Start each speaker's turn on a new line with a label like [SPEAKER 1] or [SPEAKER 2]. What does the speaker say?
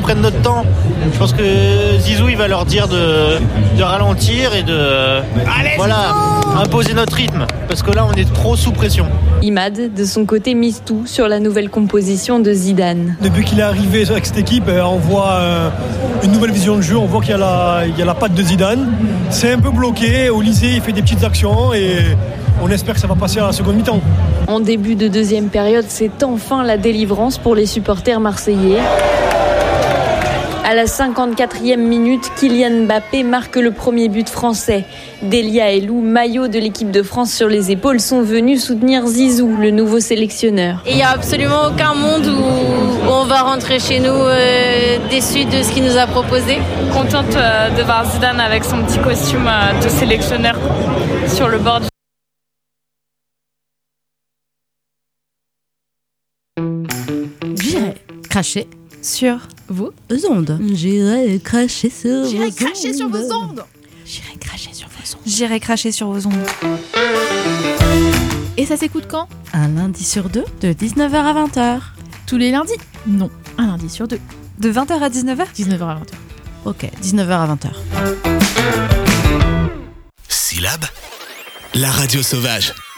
[SPEAKER 1] prenne notre temps. Je pense que Zizou il va leur dire de ralentir et de imposer notre rythme parce que là on est trop sous pression.
[SPEAKER 2] Imad, de son côté, mise tout sur la nouvelle composition de Zidane.
[SPEAKER 3] Depuis qu'il est arrivé avec cette équipe, on voit une nouvelle vision de jeu, on voit qu'il y a la patte de Zidane. C'est un peu bloqué, au lycée il fait des petites actions et on espère que ça va passer à la seconde mi-temps.
[SPEAKER 2] En début de deuxième période, c'est enfin la délivrance pour les supporters marseillais. À la 54e minute, Kylian Mbappé marque le premier but français. Delia et Lou, maillot de l'équipe de France sur les épaules, sont venus soutenir Zizou, le nouveau sélectionneur.
[SPEAKER 4] Il n'y a absolument aucun monde où on va rentrer chez nous déçu de ce qu'il nous a proposé.
[SPEAKER 5] Contente de voir Zidane avec son petit costume de sélectionneur sur le bord du...
[SPEAKER 6] J'irai cracher sur vos ondes.
[SPEAKER 7] J'irai cracher sur vos ondes.
[SPEAKER 6] J'irai cracher sur vos ondes.
[SPEAKER 7] J'irai cracher sur vos ondes.
[SPEAKER 6] J'irai cracher sur vos ondes. Et ça s'écoute quand ?
[SPEAKER 7] Un lundi sur deux, de 19h à 20h.
[SPEAKER 6] Tous les lundis ? Non, un lundi sur deux.
[SPEAKER 7] De 20h à 19h ?
[SPEAKER 6] 19h à 20h.
[SPEAKER 7] Ok, 19h à 20h.
[SPEAKER 8] Syllab, la radio sauvage.